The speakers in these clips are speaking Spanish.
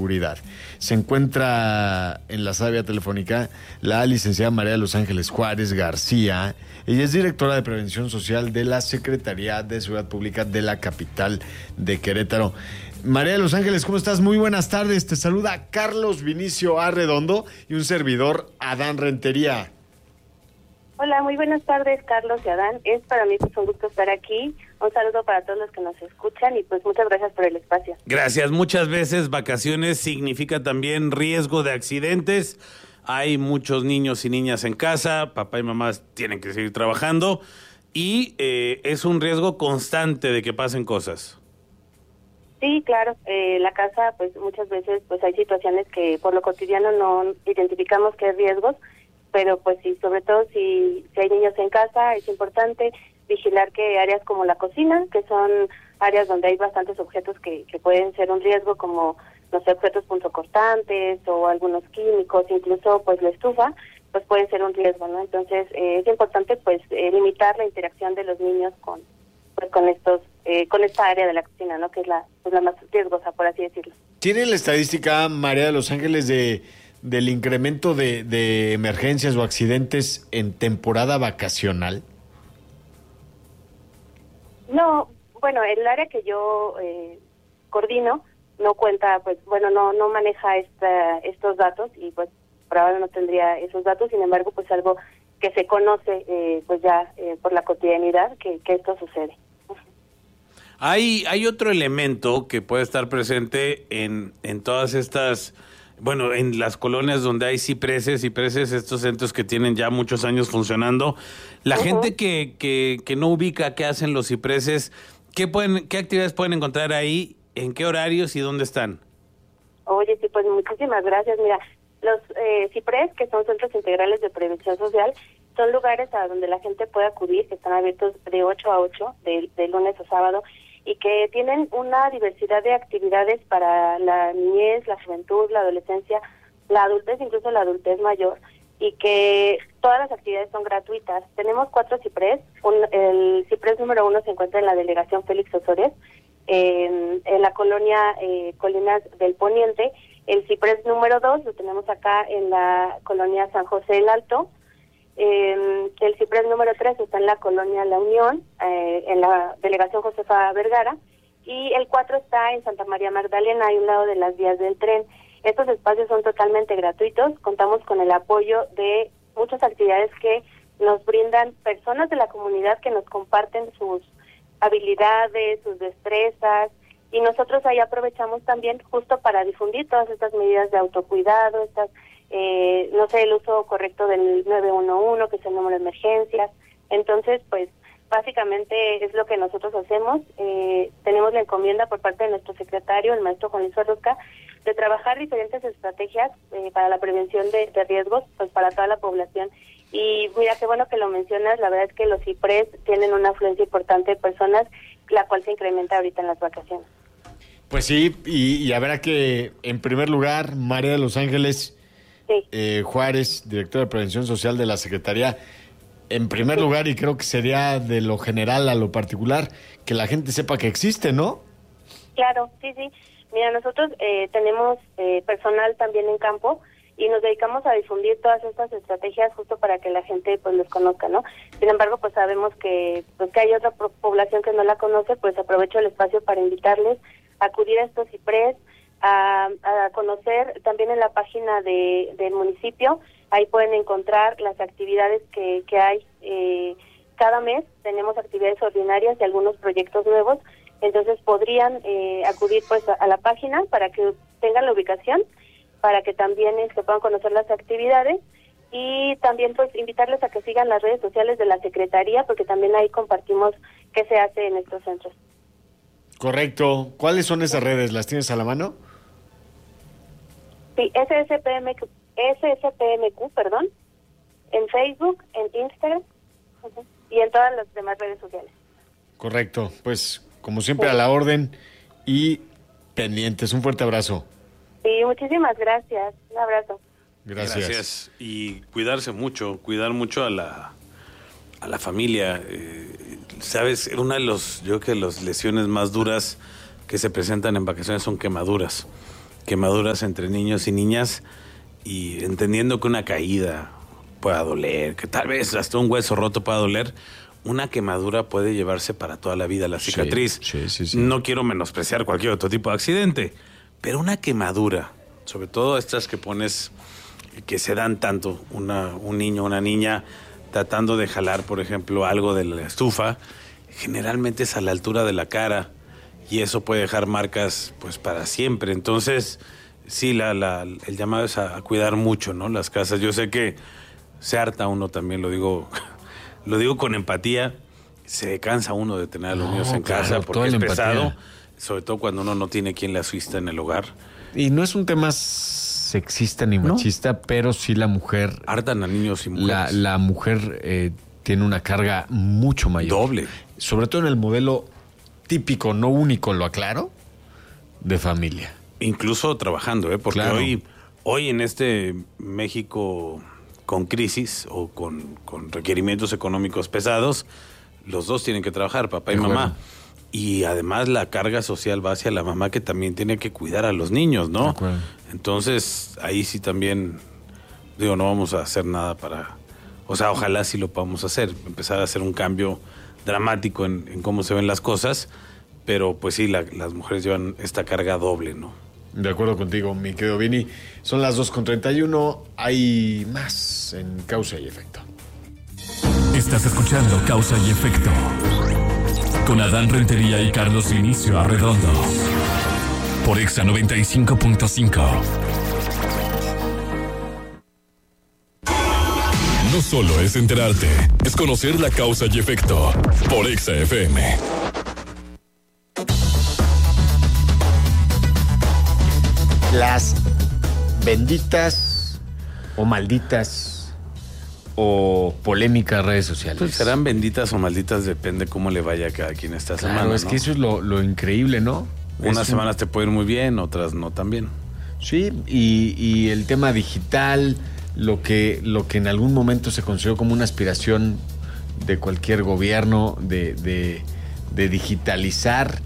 seguridad. Se encuentra en la vía telefónica la licenciada María de los Ángeles Juárez García. Ella es directora de Prevención Social de la Secretaría de Seguridad Pública de la capital de Querétaro. María de los Ángeles, ¿cómo estás? Muy buenas tardes. Te saluda Carlos Vinicio Arredondo y un servidor, Adán Rentería. Hola, muy buenas tardes, Carlos y Adán. Es para mí pues un gusto estar aquí. Un saludo para todos los que nos escuchan y pues muchas gracias por el espacio. Gracias. Muchas veces vacaciones significa también riesgo de accidentes. Hay muchos niños y niñas en casa, papá y mamá tienen que seguir trabajando y es un riesgo constante de que pasen cosas. Sí, claro. La casa pues muchas veces pues hay situaciones que por lo cotidiano no identificamos que hay riesgos, pero pues sí, sobre todo si hay niños en casa, es importante vigilar que áreas como la cocina, que son áreas donde hay bastantes objetos que pueden ser un riesgo, como, no sé, objetos punzocortantes o algunos químicos, incluso pues la estufa, pues pueden ser un riesgo, ¿no? Entonces es importante pues limitar la interacción de los niños con esta área de la cocina, ¿no? Que es la más riesgosa, por así decirlo. ¿Tiene la estadística, María de los Ángeles, del incremento de emergencias o accidentes en temporada vacacional? No, bueno, el área que yo coordino no cuenta, pues bueno, no maneja estos datos y pues por ahora no tendría esos datos. Sin embargo, pues algo que se conoce pues ya por la cotidianidad que esto sucede. Hay otro elemento que puede estar presente en todas estas, bueno, en las colonias donde hay cipreses, estos centros que tienen ya muchos años funcionando. La gente que no ubica qué hacen los cipreses, ¿qué actividades pueden encontrar ahí? ¿En qué horarios y dónde están? Oye, sí, pues muchísimas gracias. Mira, los CIPRES, que son Centros Integrales de Prevención Social, son lugares a donde la gente puede acudir, que están abiertos de 8 a 8, de lunes a sábado, y que tienen una diversidad de actividades para la niñez, la juventud, la adolescencia, la adultez, incluso la adultez mayor, y que todas las actividades son gratuitas. Tenemos 4 CIPRES. El CIPRES número 1 se encuentra en la delegación Félix Osores, en la colonia Colinas del Poniente. El CIPRES número 2 lo tenemos acá en la colonia San José el Alto. El CIPRES número 3 está en la colonia La Unión, en la delegación Josefa Vergara, y el 4 está en Santa María Magdalena, a un lado de las vías del tren. Estos espacios son totalmente gratuitos. Contamos con el apoyo de muchas actividades que nos brindan personas de la comunidad que nos comparten sus habilidades, sus destrezas, y nosotros ahí aprovechamos también justo para difundir todas estas medidas de autocuidado, no sé, el uso correcto del 911, que es el número de emergencias. Entonces, pues, básicamente es lo que nosotros hacemos. Tenemos la encomienda por parte de nuestro secretario, el maestro Juan Luis Orozca, de trabajar diferentes estrategias para la prevención de riesgos, pues, para toda la población. Y mira, qué bueno que lo mencionas. La verdad es que los CIPRES tienen una afluencia importante de personas, la cual se incrementa ahorita en las vacaciones. Pues sí, y habrá que, en primer lugar, María de los Ángeles Juárez, directora de Prevención Social de la Secretaría, en primer lugar, y creo que sería de lo general a lo particular, que la gente sepa que existe, ¿no? Claro, sí. Mira, nosotros tenemos personal también en campo y nos dedicamos a difundir todas estas estrategias justo para que la gente pues los conozca, ¿no? Sin embargo, pues sabemos que hay otra población que no la conoce. Pues aprovecho el espacio para invitarles a acudir a estos CIPRES, a conocer también en la página del municipio. Ahí pueden encontrar las actividades que hay. Cada mes tenemos actividades ordinarias y algunos proyectos nuevos. Entonces podrían acudir pues a la página para que tengan la ubicación, para que también puedan conocer las actividades, y también pues invitarles a que sigan las redes sociales de la Secretaría, porque también ahí compartimos qué se hace en estos centros. Correcto. ¿Cuáles son esas redes? ¿Las tienes a la mano? Sí, SSPMQ, en Facebook, en Instagram y en todas las demás redes sociales. Correcto. Pues, como siempre, a la orden y pendientes. Un fuerte abrazo. Sí, muchísimas gracias. Un abrazo. Gracias. Y cuidarse mucho, cuidar mucho a la familia. Sabes, una de yo creo que las lesiones más duras que se presentan en vacaciones son quemaduras. quemaduras entre niños y niñas, y entendiendo que una caída pueda doler, que tal vez hasta un hueso roto pueda doler, una quemadura puede llevarse para toda la vida la cicatriz. Sí. No quiero menospreciar cualquier otro tipo de accidente, pero una quemadura, sobre todo estas que pones, que se dan tanto, un niño, una niña tratando de jalar, por ejemplo, algo de la estufa, generalmente es a la altura de la cara, y eso puede dejar marcas pues para siempre. Entonces, sí, el llamado es a cuidar mucho, ¿no? Las casas. Yo sé que se harta uno también, lo digo con empatía, se cansa uno de tener a los niños en casa porque es pesado, sobre todo cuando uno no tiene quien le asista en el hogar. Y no es un tema sexista ni machista, pero sí la mujer... Hartan a niños y mujeres. La mujer tiene una carga mucho mayor. Doble. Sobre todo en el modelo típico, no único, lo aclaro, de familia. Incluso trabajando, porque claro. hoy en este México con crisis o con requerimientos económicos pesados, los dos tienen que trabajar, papá y mamá. Y además la carga social va hacia la mamá, que también tiene que cuidar a los niños, ¿no? Entonces, ahí sí también, no vamos a hacer nada para... O sea, ojalá sí lo podamos hacer, empezar a hacer un cambio dramático en cómo se ven las cosas, pero pues sí, las mujeres llevan esta carga doble, ¿no? De acuerdo contigo, mi querido Vini. Son las 2:31, hay más en Causa y Efecto. Estás escuchando Causa y Efecto con Adán Rentería y Carlos Inicio Arredondo por Exa 95.5. No solo es enterarte, es conocer la causa y efecto por Exa FM. Las benditas o malditas o polémicas redes sociales. Pues serán benditas o malditas, depende cómo le vaya a cada quien esta semana. Claro, es que eso es lo increíble, ¿no? Unas semanas te puede ir muy bien, otras no tan bien. Sí, y el tema digital, lo que en algún momento se consideró como una aspiración de cualquier gobierno de digitalizar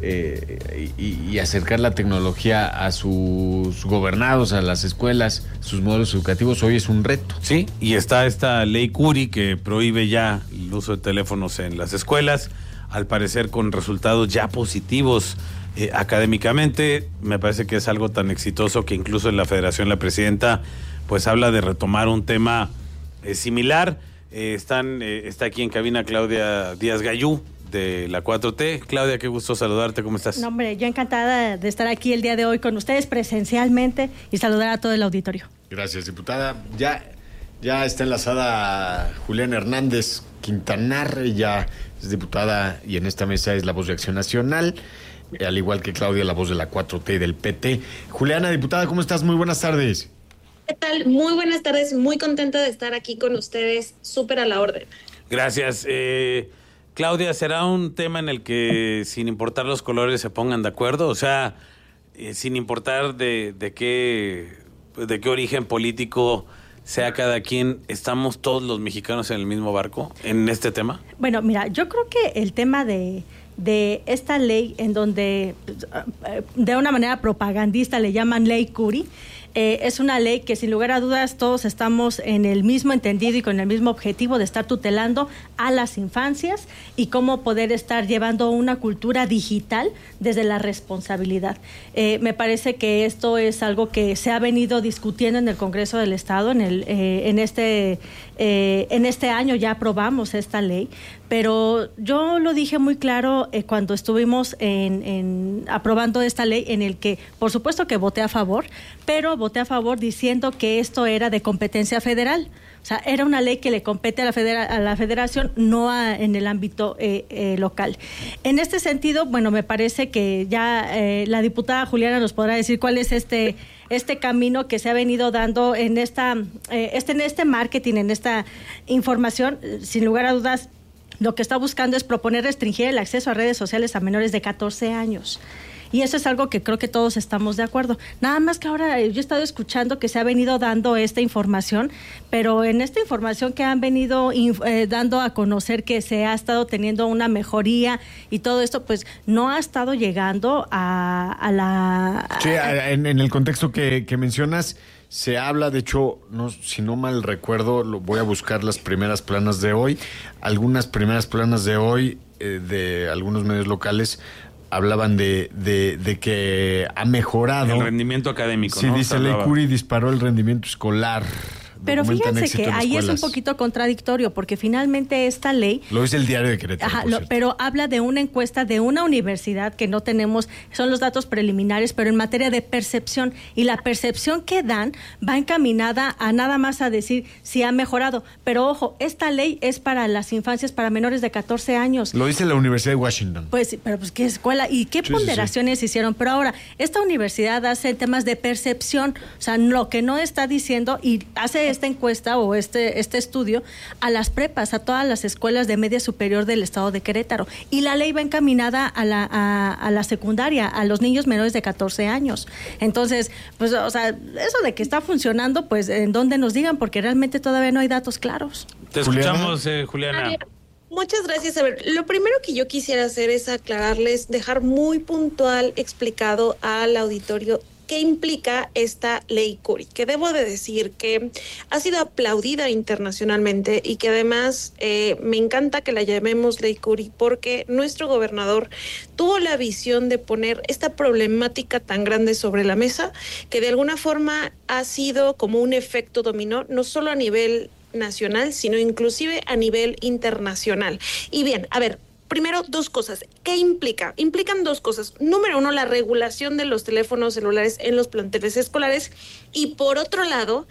y acercar la tecnología a sus gobernados, a las escuelas, sus modelos educativos, hoy es un reto. Sí, y está esta ley Curi que prohíbe ya el uso de teléfonos en las escuelas, al parecer con resultados ya positivos académicamente. Me parece que es algo tan exitoso que incluso en la Federación la presidenta pues habla de retomar un tema similar. Está aquí en cabina Claudia Díaz Gayú, de la 4T. Claudia, qué gusto saludarte, ¿cómo estás? No, hombre, yo encantada de estar aquí el día de hoy con ustedes presencialmente y saludar a todo el auditorio. Gracias, diputada. Ya está enlazada Juliana Hernández Quintanar, ella es diputada y en esta mesa es la voz de Acción Nacional, al igual que Claudia, la voz de la 4T y del PT. Juliana, diputada, ¿cómo estás? Muy buenas tardes. ¿Qué tal? Muy buenas tardes, muy contenta de estar aquí con ustedes, súper a la orden. Gracias. Claudia, ¿será un tema en el que sin importar los colores se pongan de acuerdo? O sea, sin importar de qué origen político sea cada quien, ¿estamos todos los mexicanos en el mismo barco en este tema? Bueno, mira, yo creo que el tema de esta ley en donde de una manera propagandista le llaman ley Curi, es una ley que sin lugar a dudas todos estamos en el mismo entendido y con el mismo objetivo de estar tutelando a las infancias y cómo poder estar llevando una cultura digital desde la responsabilidad. Me parece que esto es algo que se ha venido discutiendo en el Congreso del Estado. En este año ya aprobamos esta ley, pero yo lo dije muy claro cuando estuvimos aprobando esta ley, en el que por supuesto que voté a favor, pero voté a favor diciendo que esto era de competencia federal. O sea, era una ley que le compete a la federación, no en el ámbito local. En este sentido, bueno, me parece que ya la diputada Juliana nos podrá decir cuál es este camino que se ha venido dando en este marketing, en esta información. Sin lugar a dudas, lo que está buscando es proponer restringir el acceso a redes sociales a menores de 14 años. Y eso es algo que creo que todos estamos de acuerdo. Nada más que ahora yo he estado escuchando que se ha venido dando esta información, pero en esta información que han venido dando a conocer que se ha estado teniendo una mejoría y todo esto, pues no ha estado llegando a la... Sí, en el contexto que mencionas, se habla, de hecho, no, si no mal recuerdo, voy a buscar las primeras planas de hoy. Algunas primeras planas de hoy de algunos medios locales hablaban de que ha mejorado el rendimiento académico. Sí, ¿no? dice Ley Curi disparó el rendimiento escolar. Pero fíjense que ahí es un poquito contradictorio, porque finalmente esta ley... Lo dice el Diario de Querétaro. Pero habla de una encuesta de una universidad que no tenemos, son los datos preliminares, pero en materia de percepción. Y la percepción que dan va encaminada a nada más a decir si ha mejorado. Pero ojo, esta ley es para las infancias, para menores de 14 años. Lo dice la Universidad de Washington. Pues, pero pues qué escuela y qué ponderaciones hicieron. Pero ahora, esta universidad hace temas de percepción, o sea, lo que no está diciendo y hace esta encuesta o este estudio a las prepas, a todas las escuelas de media superior del estado de Querétaro. Y la ley va encaminada a la secundaria, a los niños menores de 14 años. Entonces, pues, o sea, eso de que está funcionando, pues, en donde nos digan, porque realmente todavía no hay datos claros. Te escuchamos, Juliana. Muchas gracias. A ver, lo primero que yo quisiera hacer es aclararles, dejar muy puntual, explicado al auditorio qué implica esta ley Curi, que debo de decir que ha sido aplaudida internacionalmente y que además me encanta que la llamemos ley Curi porque nuestro gobernador tuvo la visión de poner esta problemática tan grande sobre la mesa que de alguna forma ha sido como un efecto dominó, no solo a nivel nacional, sino inclusive a nivel internacional. Y bien, a ver, primero, dos cosas. ¿Qué implica? Implican dos cosas. Número uno, la regulación de los teléfonos celulares en los planteles escolares y por otro lado,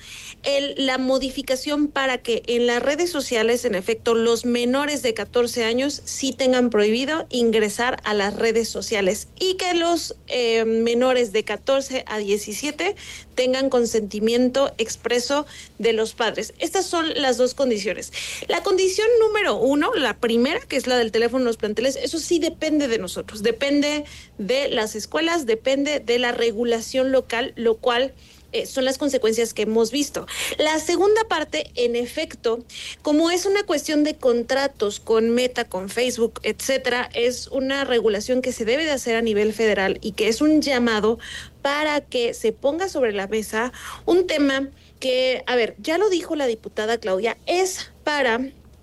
la modificación para que en las redes sociales, en efecto, los menores de 14 años sí tengan prohibido ingresar a las redes sociales y que los menores de 14 a 17 tengan consentimiento expreso de los padres. Estas son las dos condiciones. La condición número uno, la primera, que es la del teléfono en los planteles, eso sí depende de nosotros, depende de las escuelas, depende de la regulación local, lo cual son las consecuencias que hemos visto. La segunda parte, en efecto, como es una cuestión de contratos con Meta, con Facebook, etcétera, es una regulación que se debe de hacer a nivel federal y que es un llamado para que se ponga sobre la mesa un tema que, a ver, ya lo dijo la diputada Claudia, es para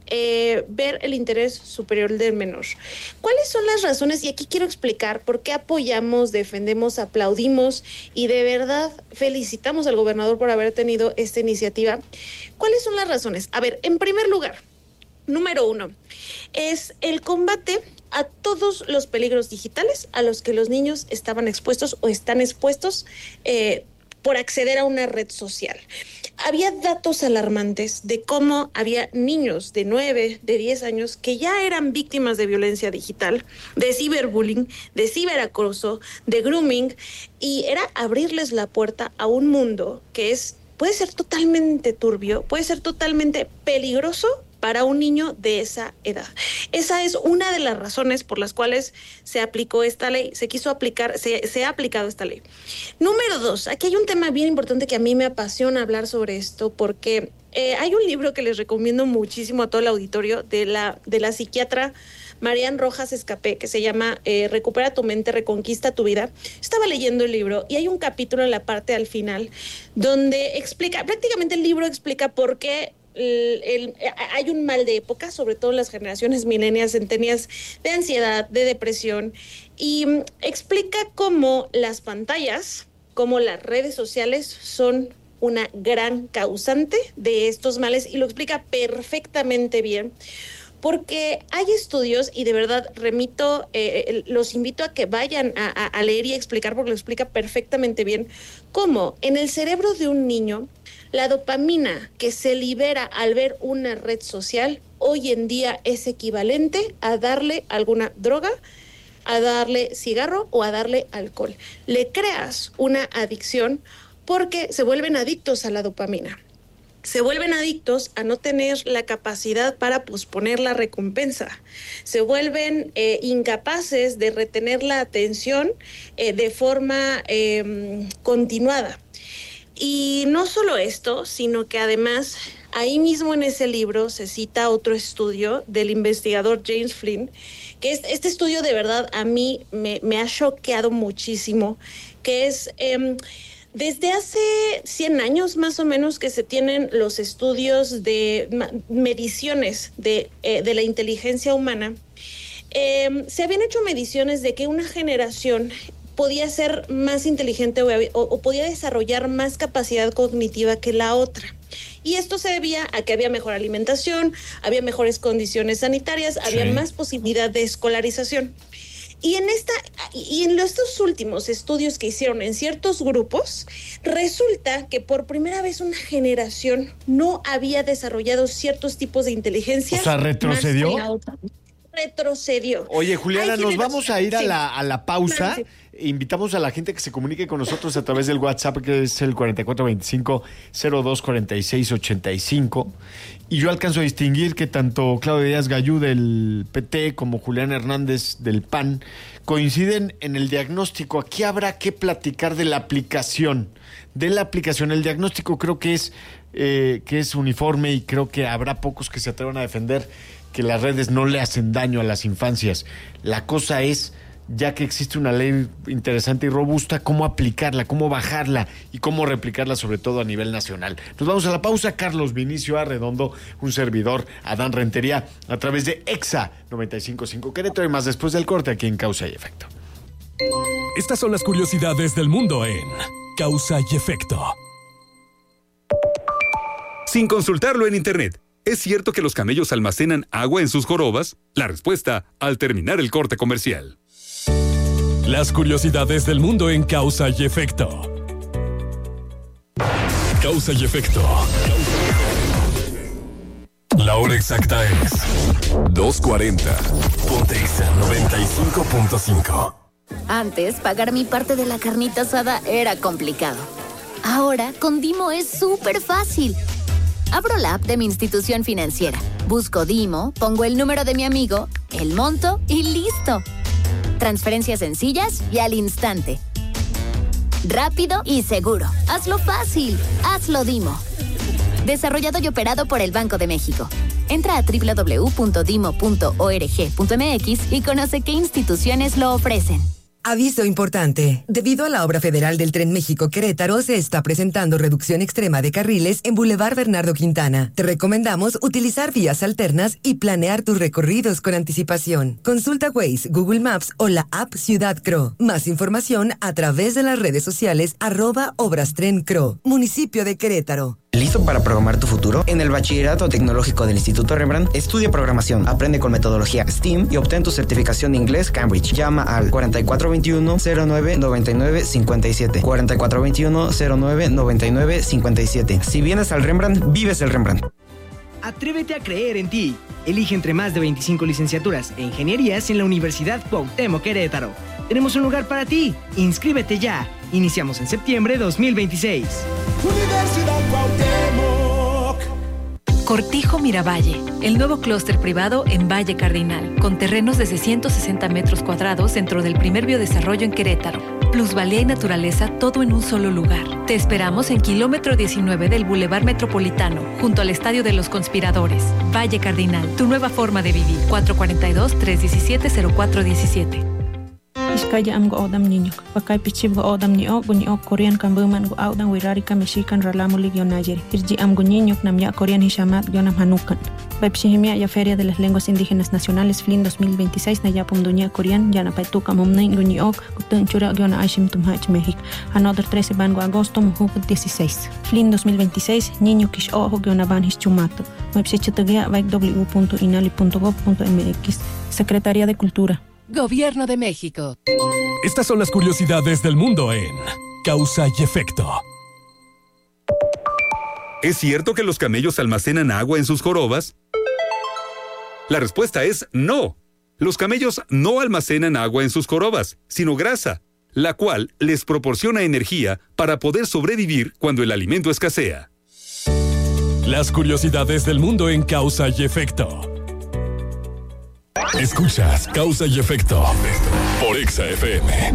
ver el interés superior del menor. ¿Cuáles son las razones? Y aquí quiero explicar por qué apoyamos, defendemos, aplaudimos y de verdad felicitamos al gobernador por haber tenido esta iniciativa. ¿Cuáles son las razones? A ver, en primer lugar, número uno, es el combate a todos los peligros digitales a los que los niños estaban expuestos o están expuestos por acceder a una red social. Había datos alarmantes de cómo había niños de 9, de 10 años que ya eran víctimas de violencia digital, de ciberbullying, de ciberacoso, de grooming, y era abrirles la puerta a un mundo que puede ser totalmente turbio, puede ser totalmente peligroso para un niño de esa edad. Esa es una de las razones por las cuales se aplicó esta ley, se ha aplicado esta ley. Número dos, aquí hay un tema bien importante que a mí me apasiona hablar sobre esto porque hay un libro que les recomiendo muchísimo a todo el auditorio de la psiquiatra Marian Rojas Escapé, que se llama Recupera tu mente, reconquista tu vida. Estaba leyendo el libro y hay un capítulo en la parte al final donde prácticamente el libro explica por qué hay un mal de época, sobre todo en las generaciones millennials, centennials, de ansiedad, de depresión, y explica cómo las pantallas, cómo las redes sociales son una gran causante de estos males, y lo explica perfectamente bien, porque hay estudios, y de verdad los invito a que vayan a leer y a explicar, porque lo explica perfectamente bien, cómo en el cerebro de un niño la dopamina que se libera al ver una red social hoy en día es equivalente a darle alguna droga, a darle cigarro o a darle alcohol. Le creas una adicción porque se vuelven adictos a la dopamina. Se vuelven adictos a no tener la capacidad para posponer la recompensa. Se vuelven incapaces de retener la atención de forma continuada. Y no solo esto, sino que además ahí mismo en ese libro se cita otro estudio del investigador James Flynn, que este estudio de verdad a mí me ha choqueado muchísimo, que es... Desde hace 100 años más o menos que se tienen los estudios de mediciones de la inteligencia humana, se habían hecho mediciones de que una generación podía ser más inteligente o podía desarrollar más capacidad cognitiva que la otra. Y esto se debía a que había mejor alimentación, había mejores condiciones sanitarias, había más posibilidad de escolarización. Y en estos últimos estudios que hicieron en ciertos grupos, resulta que por primera vez una generación no había desarrollado ciertos tipos de inteligencia. O sea, ¿retrocedió? Retrocedió. Oye, Juliana, nos vamos a ir a la pausa. Sí. Invitamos a la gente que se comunique con nosotros a través del WhatsApp, que es el 4425-024685. Y yo alcanzo a distinguir que tanto Claudio Díaz Gayú del PT como Julián Hernández del PAN coinciden en el diagnóstico. Aquí habrá que platicar de la aplicación. El diagnóstico creo que es uniforme, y creo que habrá pocos que se atrevan a defender que las redes no le hacen daño a las infancias. La cosa es, ya que existe una ley interesante y robusta, cómo aplicarla, cómo bajarla y cómo replicarla, sobre todo a nivel nacional. Nos vamos a la pausa. Carlos Vinicio Arredondo, un servidor, Adán Rentería, a través de EXA 95.5 Querétaro, y más después del corte aquí en Causa y Efecto. Estas son las curiosidades del mundo en Causa y Efecto. Sin consultarlo en internet, ¿es cierto que los camellos almacenan agua en sus jorobas? La respuesta al terminar el corte comercial. Las curiosidades del mundo en Causa y Efecto. Causa y Efecto. La hora exacta es 2:40. Ponte Exa 95.5. Antes, pagar mi parte de la carnita asada era complicado. Ahora, con Dimo es súper fácil. Abro la app de mi institución financiera, busco Dimo, pongo el número de mi amigo, el monto y ¡listo! Transferencias sencillas y al instante. Rápido y seguro. Hazlo fácil. Hazlo Dimo. Desarrollado y operado por el Banco de México. Entra a www.dimo.org.mx y conoce qué instituciones lo ofrecen. Aviso importante. Debido a la obra federal del Tren México-Querétaro, se está presentando reducción extrema de carriles en Boulevard Bernardo Quintana. Te recomendamos utilizar vías alternas y planear tus recorridos con anticipación. Consulta Waze, Google Maps o la app Ciudad Cro. Más información a través de las redes sociales @ObrasTrenCro. Municipio de Querétaro. ¿Listo para programar tu futuro? En el Bachillerato Tecnológico del Instituto Rembrandt, estudia programación, aprende con metodología STEAM y obtén tu certificación de inglés Cambridge. Llama al 4421-099957. 4421-099957. Si vienes al Rembrandt, vives el Rembrandt. Atrévete a creer en ti. Elige entre más de 25 licenciaturas e ingenierías en la Universidad Cuauhtémoc Querétaro. Tenemos un lugar para ti. Inscríbete ya. Iniciamos en septiembre 2026. Universidad Cuauhtémoc. Cortijo Miravalle, el nuevo clúster privado en Valle Cardinal, con terrenos de 660 metros cuadrados dentro del primer biodesarrollo en Querétaro. Plusvalía y naturaleza, todo en un solo lugar. Te esperamos en kilómetro 19 del Boulevard Metropolitano, junto al Estadio de los Conspiradores. Valle Cardinal, tu nueva forma de vivir. 442-317-0417. Iskaya am go odam niño, pakai pichib go odam niño, guño Korean kambuman go audan wirari Mexican ralamulig yonayeri. Irji am guñiño nam ya Korean hishamat yonam hanukan. Baipshihimia ya Feria de las Lenguas Indígenas Nacionales FLIN 2026 na yapum dunia Korean yana paituka momnain guño gutun chura yona aishim tumhach México. Another 13 bango agosto mujuk 16. FLIN 2026 niño kish ojo yona ban hischumato. Baipshichitagia baik w.inali.gov.mx. Secretaría de Cultura. Gobierno de México. Estas son las curiosidades del mundo en Causa y Efecto. ¿Es cierto que los camellos almacenan agua en sus jorobas? La respuesta es no. Los camellos no almacenan agua en sus jorobas, sino grasa, la cual les proporciona energía para poder sobrevivir cuando el alimento escasea. Las curiosidades del mundo en Causa y Efecto. Escuchas Causa y Efecto por Exa FM.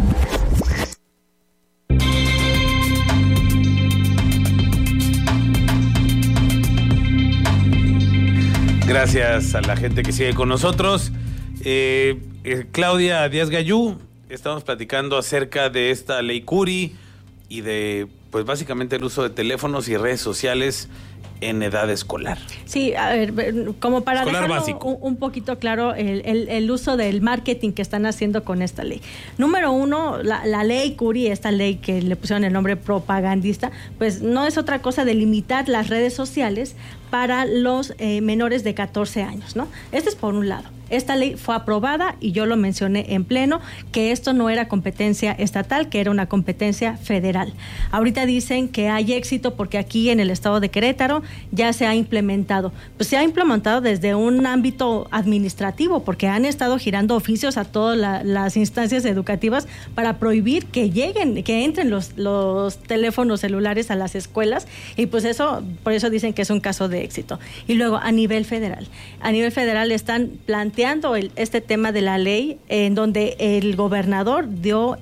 Gracias a la gente que sigue con nosotros. Claudia Díaz Gayú, estamos platicando acerca de esta ley Curi y de, pues básicamente el uso de teléfonos y redes sociales en edad escolar. Sí, a ver, como para escolar dejarlo básico. un poquito claro el uso del marketing que están haciendo con esta ley. Número uno, la ley Curi, esta ley que le pusieron el nombre propagandista, pues no es otra cosa de limitar las redes sociales para los menores de 14 años, ¿no? Este es por un lado. Esta ley fue aprobada y yo lo mencioné en pleno, que esto no era competencia estatal, que era una competencia federal. Ahorita dicen que hay éxito porque aquí en el estado de Querétaro ya se ha implementado. Pues se ha implementado desde un ámbito administrativo, porque han estado girando oficios a todas las instancias educativas para prohibir que lleguen, que entren los teléfonos celulares a las escuelas, y pues eso, por eso dicen que es un caso de éxito. Y luego a nivel federal están planteando este tema de la ley, en donde el gobernador dio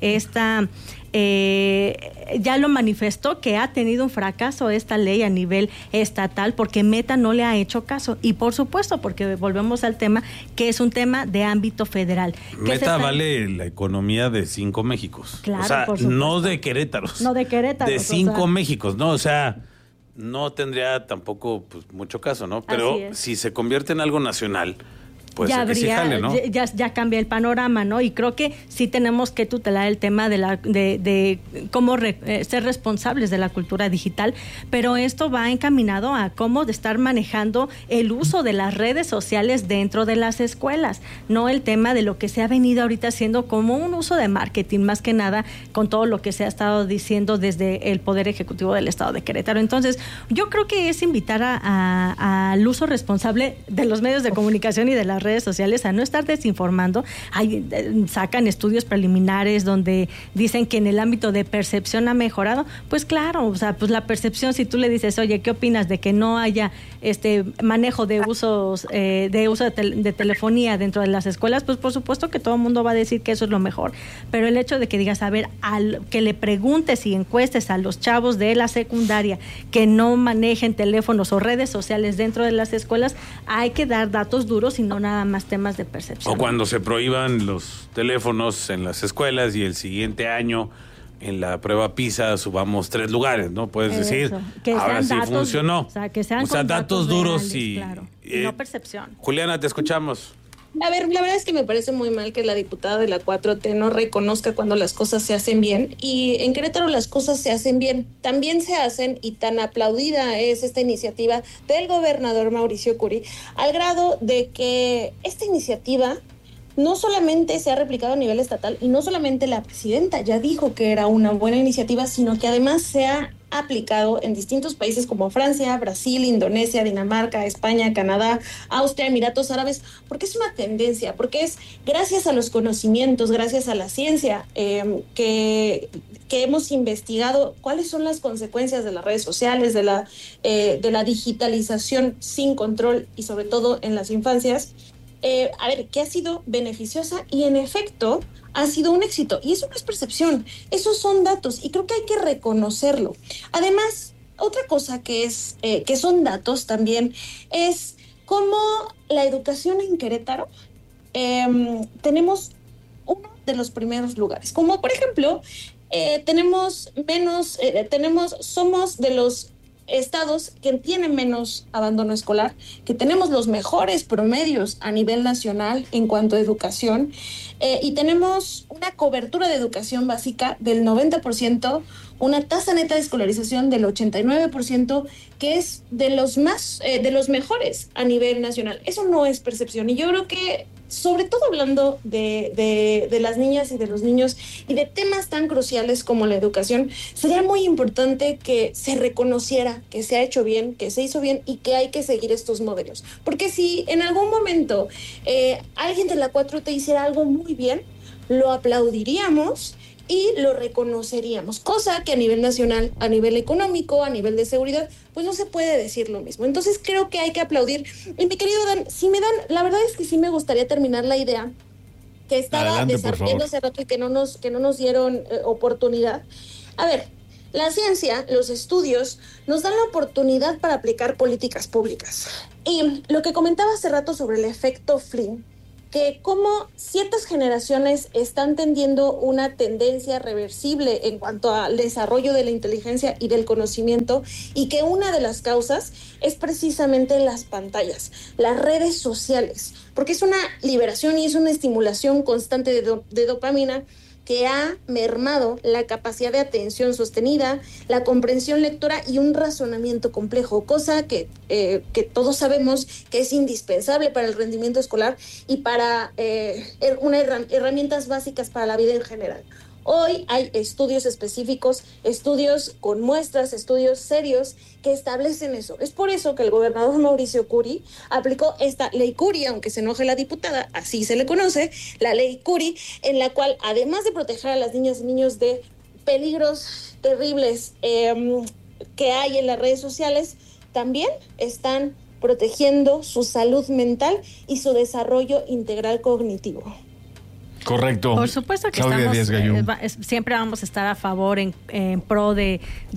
ya lo manifestó, que ha tenido un fracaso esta ley a nivel estatal porque Meta no le ha hecho caso, y por supuesto porque volvemos al tema que es un tema de ámbito federal. Meta vale la economía de 5 Méxicos. Claro, o sea, por supuesto. no de Querétaro. No de Querétaro. De 5 Méxicos, ¿no? O sea, no tendría tampoco pues, mucho caso, ¿no? Pero si se convierte en algo nacional, pues ya que sí jale, ¿no? ya cambia el panorama, ¿no? Y creo que sí tenemos que tutelar el tema de cómo ser responsables de la cultura digital, pero esto va encaminado a cómo de estar manejando el uso de las redes sociales dentro de las escuelas, no el tema de lo que se ha venido ahorita haciendo como un uso de marketing, más que nada con todo lo que se ha estado diciendo desde el Poder Ejecutivo del Estado de Querétaro. Entonces, yo creo que es invitar al uso responsable de los medios de comunicación y de las redes sociales a no estar desinformando. Sacan estudios preliminares donde dicen que en el ámbito de percepción ha mejorado. Pues claro, o sea, pues la percepción, si tú le dices, oye, ¿qué opinas de que no haya manejo de usos de telefonía dentro de las escuelas? Pues por supuesto que todo el mundo va a decir que eso es lo mejor, pero el hecho de que digas, a ver, que le preguntes y encuestes a los chavos de la secundaria que no manejen teléfonos o redes sociales dentro de las escuelas, hay que dar datos duros y no nada más temas de percepción. O cuando se prohíban los teléfonos en las escuelas y el siguiente año en la prueba PISA subamos 3 lugares, ¿no? Puedes decir, que ahora sí datos, funcionó. O sea, que sean datos duros reales, y... claro, y no percepción. Juliana, te escuchamos. A ver, la verdad es que me parece muy mal que la diputada de la 4T no reconozca cuando las cosas se hacen bien, y en Querétaro las cosas se hacen bien, también se hacen, y tan aplaudida es esta iniciativa del gobernador Mauricio Curi, al grado de que esta iniciativa no solamente se ha replicado a nivel estatal, y no solamente la presidenta ya dijo que era una buena iniciativa, sino que además se ha aplicado en distintos países como Francia, Brasil, Indonesia, Dinamarca, España, Canadá, Austria, Emiratos Árabes, porque es una tendencia, porque es gracias a los conocimientos, gracias a la ciencia que hemos investigado cuáles son las consecuencias de las redes sociales, de la digitalización sin control y sobre todo en las infancias. A ver, que ha sido beneficiosa y en efecto ha sido un éxito. Y eso no es percepción, esos son datos y creo que hay que reconocerlo. Además, otra cosa que son datos también es cómo la educación en Querétaro tenemos uno de los primeros lugares. Como por ejemplo, somos de los estados que tienen menos abandono escolar, que tenemos los mejores promedios a nivel nacional en cuanto a educación, y tenemos una cobertura de educación básica del 90%, una tasa neta de escolarización del 89%, que es de los mejores a nivel nacional. Eso no es percepción, y yo creo que sobre todo hablando de las niñas y de los niños y de temas tan cruciales como la educación, sería muy importante que se reconociera que se ha hecho bien, que se hizo bien y que hay que seguir estos modelos. Porque si en algún momento alguien de la 4T hiciera algo muy bien, lo aplaudiríamos y lo reconoceríamos, cosa que a nivel nacional, a nivel económico, a nivel de seguridad, pues no se puede decir lo mismo. Entonces creo que hay que aplaudir. Y mi querido Dan, la verdad es que sí me gustaría terminar la idea que estaba desarrollando hace rato y que no nos dieron oportunidad. A ver, la ciencia, los estudios, nos dan la oportunidad para aplicar políticas públicas. Y lo que comentaba hace rato sobre el efecto Flynn, que como ciertas generaciones están tendiendo una tendencia reversible en cuanto al desarrollo de la inteligencia y del conocimiento, y que una de las causas es precisamente las pantallas, las redes sociales, porque es una liberación y es una estimulación constante de dopamina que ha mermado la capacidad de atención sostenida, la comprensión lectora y un razonamiento complejo, cosa que todos sabemos que es indispensable para el rendimiento escolar y para herramientas básicas para la vida en general. Hoy hay estudios específicos, estudios con muestras, estudios serios que establecen eso. Es por eso que el gobernador Mauricio Curi aplicó esta ley Curi, aunque se enoje la diputada, así se le conoce, la ley Curi, en la cual, además de proteger a las niñas y niños de peligros terribles que hay en las redes sociales, también están protegiendo su salud mental y su desarrollo integral cognitivo. Correcto. Por supuesto que Claudia siempre vamos a estar a favor en pro de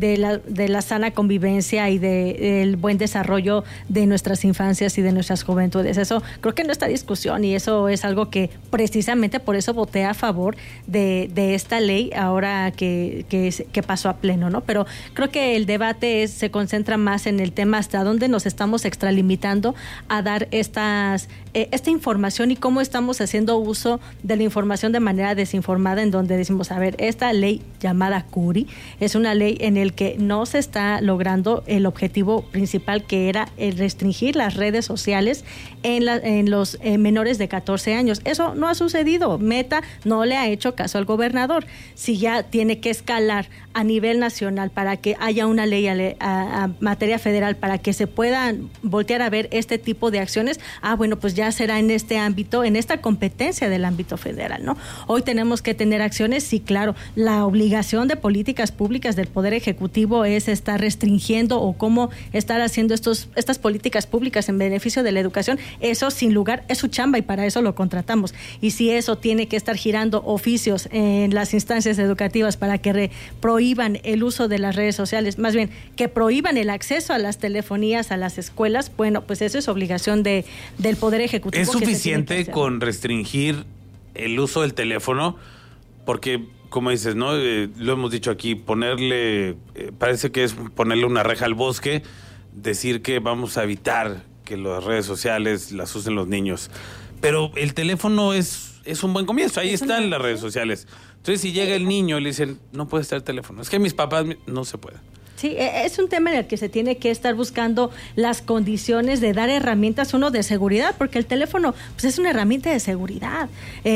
la sana convivencia y del buen desarrollo de nuestras infancias y de nuestras juventudes. Eso creo que no está discusión, y eso es algo que precisamente por eso voté a favor de esta ley ahora que pasó a pleno, ¿no? Pero creo que el debate se concentra más en el tema hasta dónde nos estamos extralimitando a dar esta información y cómo estamos haciendo uso de la información de manera desinformada, en donde decimos, a ver, esta ley llamada Curi es una ley en el que no se está logrando el objetivo principal, que era el restringir las redes sociales en los menores de 14 años. Eso no ha sucedido. Meta no le ha hecho caso al gobernador. Si ya tiene que escalar a nivel nacional para que haya una ley a materia federal para que se puedan voltear a ver este tipo de acciones, bueno, pues ya será en este ámbito, en esta competencia del ámbito federal, ¿no? Hoy tenemos que tener acciones, sí, claro. La obligación de políticas públicas del Poder Ejecutivo es estar restringiendo o cómo estar haciendo estas políticas públicas en beneficio de la educación. Eso, sin lugar, es su chamba, y para eso lo contratamos. Y si eso tiene que estar girando oficios en las instancias educativas para que prohíban el uso de las redes sociales, más bien que prohíban el acceso a las telefonías a las escuelas, bueno, pues eso es obligación del Poder Ejecutivo. ¿Es suficiente con restringir el uso del teléfono? Porque, como dices, ¿no? Lo hemos dicho aquí, parece que es ponerle una reja al bosque, decir que vamos a evitar que las redes sociales las usen los niños. Pero el teléfono es un buen comienzo, ahí están las redes sociales. Entonces, si llega el niño y le dicen, no puede estar el teléfono, es que mis papás, no se puede. Sí, es un tema en el que se tiene que estar buscando las condiciones de dar herramientas, uno, de seguridad, porque el teléfono pues es una herramienta de seguridad.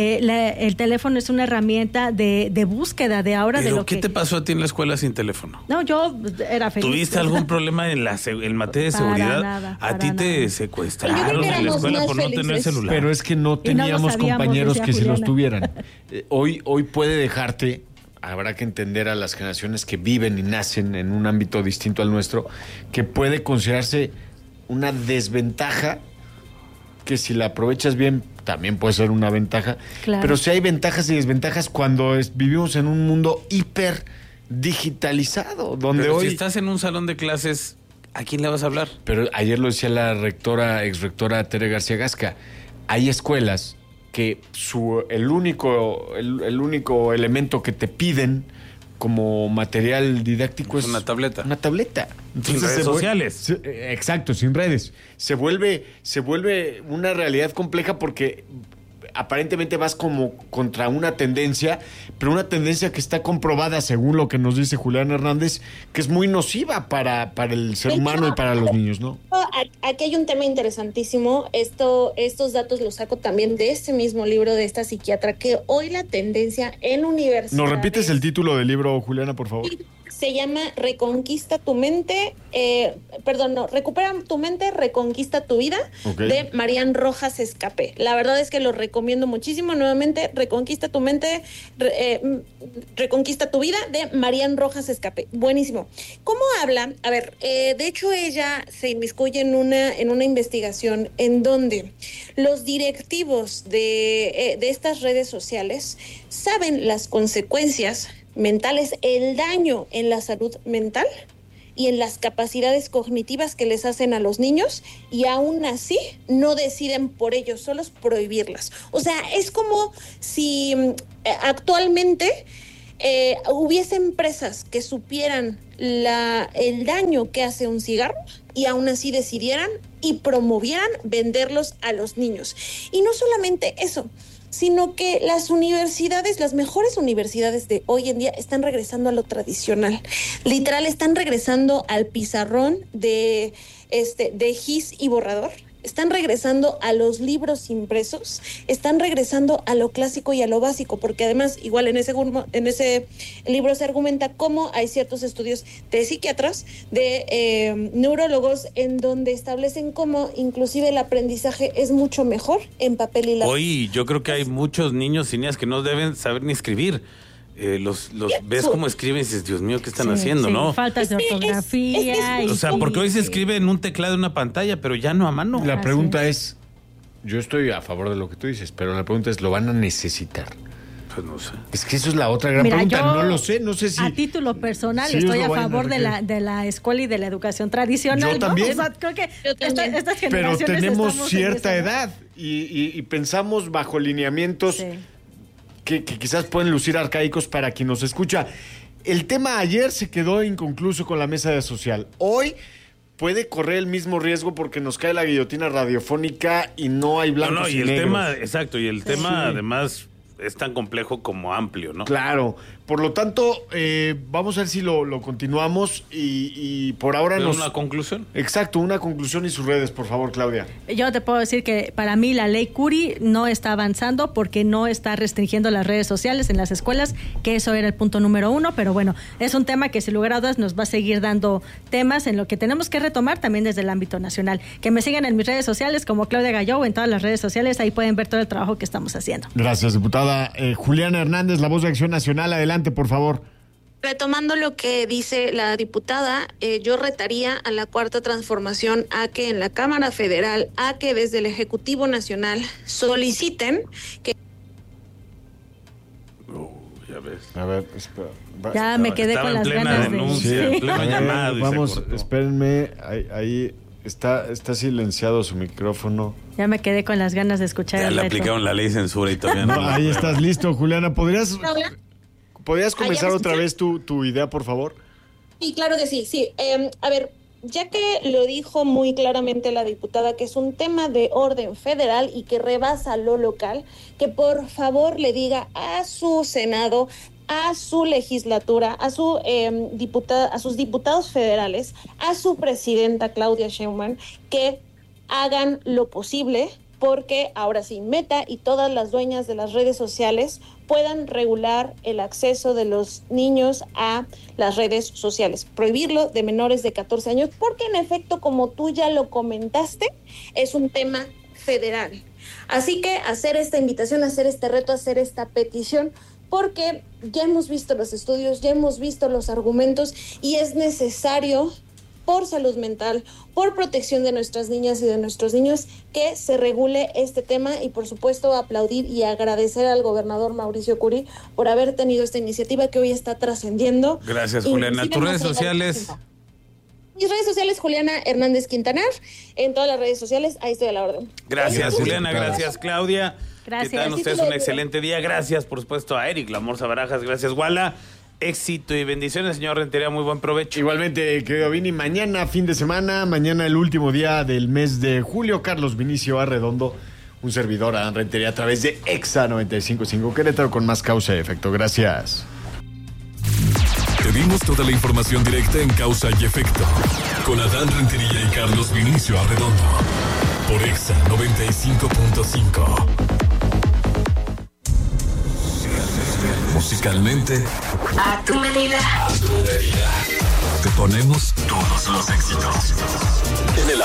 El teléfono es una herramienta de búsqueda de ahora. ¿Pero de lo qué te pasó a ti en la escuela sin teléfono? No, yo era feliz. ¿Tuviste algún problema en materia de seguridad? A ti te secuestraron en la escuela por no tener celular. Pero es que no teníamos compañeros que si los tuvieran. Hoy puede dejarte. Habrá que entender a las generaciones que viven y nacen en un ámbito distinto al nuestro, que puede considerarse una desventaja, que si la aprovechas bien también puede ser una ventaja. Claro. Pero sí hay ventajas y desventajas cuando vivimos en un mundo hiper digitalizado, donde pero hoy... si estás en un salón de clases, ¿a quién le vas a hablar? Pero ayer lo decía la exrectora Tere García Gasca, hay escuelas que el único elemento que te piden como material didáctico es una tableta. Una tableta. Entonces, sin redes sociales. Exacto, sin redes. Se vuelve una realidad compleja porque aparentemente vas como contra una tendencia, pero una tendencia que está comprobada, según lo que nos dice Julián Hernández, que es muy nociva para el ser humano y para los niños, ¿no? Aquí hay un tema interesantísimo. Estos datos los saco también de este mismo libro de esta psiquiatra, que hoy la tendencia en universidades... ¿Nos repites el título del libro, Juliana, por favor? se llama Recupera tu mente, reconquista tu vida, de Marian Rojas Escapé. La verdad es que lo recomiendo muchísimo. Nuevamente, Reconquista tu mente, reconquista tu vida, de Marian Rojas Escapé. Buenísimo. ¿Cómo habla? A ver, de hecho ella se inmiscuye en una investigación en donde los directivos de estas redes sociales saben las consecuencias mentales, el daño en la salud mental y en las capacidades cognitivas que les hacen a los niños, y aún así no deciden por ellos solos prohibirlas. O sea, es como si actualmente hubiese empresas que supieran el daño que hace un cigarro y aún así decidieran y promovieran venderlos a los niños. Y no solamente eso, sino que las universidades, las mejores universidades de hoy en día están regresando a lo tradicional. Literal, están regresando al pizarrón de gis y borrador. Están regresando a los libros impresos, están regresando a lo clásico y a lo básico, porque además, igual en ese libro se argumenta cómo hay ciertos estudios de psiquiatras, de neurólogos, en donde establecen cómo inclusive el aprendizaje es mucho mejor en papel y lápiz. Hoy yo creo que hay muchos niños y niñas que no deben saber ni escribir. Los ves cómo escriben y dices, Dios mío, ¿qué están haciendo, no? Faltas de ortografía. O sea, porque hoy se escribe en un teclado de una pantalla, pero ya no a mano. La pregunta es, yo estoy a favor de lo que tú dices, pero la pregunta es, ¿lo van a necesitar? Pues no sé. Es que eso es la otra gran pregunta, no lo sé, no sé si... A título personal estoy a favor de la escuela y de la educación tradicional. Yo también. O sea, creo que estas generaciones... Pero tenemos cierta edad y pensamos bajo lineamientos... Que quizás pueden lucir arcaicos para quien nos escucha. El tema ayer se quedó inconcluso con la mesa social. Hoy puede correr el mismo riesgo porque nos cae la guillotina radiofónica y no hay blancos y negros. El tema además es tan complejo como amplio, ¿no? Claro. Por lo tanto, vamos a ver si lo continuamos y por ahora ¿Una conclusión? Exacto, una conclusión y sus redes, por favor, Claudia. Yo te puedo decir que para mí la ley Curi no está avanzando porque no está restringiendo las redes sociales en las escuelas, que eso era el punto número 1, pero bueno, es un tema que sin lugar a dudas nos va a seguir dando temas en lo que tenemos que retomar también desde el ámbito nacional. Que me sigan en mis redes sociales como Claudia Gallo, en todas las redes sociales, ahí pueden ver todo el trabajo que estamos haciendo. Gracias, diputada. Juliana Hernández, la voz de Acción Nacional, adelante, por favor. Retomando lo que dice la diputada, yo retaría a la Cuarta Transformación a que en la Cámara Federal, a que desde el Ejecutivo Nacional soliciten que... Ya ves. A ver, espera. Ya me quedé con las ganas de... llamada, vamos, espérenme, ahí está silenciado su micrófono. Ya me quedé con las ganas de escuchar ya el le reto. aplicaron la ley censura y todavía no. Ahí estás listo, Juliana. ¿Podrías comenzar otra vez tu idea, por favor? Sí, claro que sí. A ver, ya que lo dijo muy claramente la diputada, que es un tema de orden federal y que rebasa lo local, que por favor le diga a su Senado, a su legislatura, a sus diputados federales, a su presidenta Claudia Sheinbaum, que hagan lo posible porque ahora sí, Meta y todas las dueñas de las redes sociales puedan regular el acceso de los niños a las redes sociales, prohibirlo de menores de 14 años, porque en efecto, como tú ya lo comentaste, es un tema federal. Así que hacer esta invitación, hacer este reto, hacer esta petición, porque ya hemos visto los estudios, ya hemos visto los argumentos y es necesario, por salud mental, por protección de nuestras niñas y de nuestros niños, que se regule este tema y por supuesto aplaudir y agradecer al gobernador Mauricio Curi por haber tenido esta iniciativa que hoy está trascendiendo. Gracias, Juliana. ¿Tus redes sociales? Mis redes sociales, Juliana Hernández Quintanar, en todas las redes sociales, ahí estoy a la orden. Gracias, Juliana, gracias, Claudia. Gracias. Que tengan ustedes un excelente día. Gracias, por supuesto, a Eric, la Morsa Barajas. Gracias, Guala. Éxito y bendiciones, señor Rentería, muy buen provecho. Igualmente, querido Vini, mañana fin de semana, mañana el último día del mes de julio, Carlos Vinicio Arredondo, un servidor a Rentería a través de EXA 95.5 Querétaro con más causa y efecto. Gracias. Te dimos toda la información directa en Causa y Efecto con Adán Rentería y Carlos Vinicio Arredondo por EXA 95.5. Musicalmente, a tu medida. te ponemos todos los éxitos. En el